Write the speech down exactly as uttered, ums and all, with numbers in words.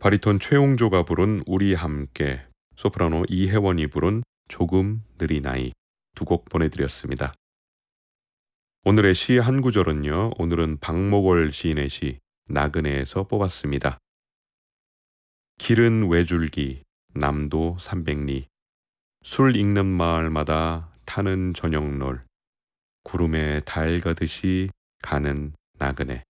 바리톤 최용조가 부른 우리 함께, 소프라노 이혜원이 부른 조금 느리나이 두 곡 보내드렸습니다. 오늘의 시 한 구절은요, 오늘은 박목월 시인의 시 나그네에서 뽑았습니다. 길은 외줄기 남도 삼백리, 술 익는 마을마다 타는 저녁놀, 구름에 달 가듯이 가는 나그네.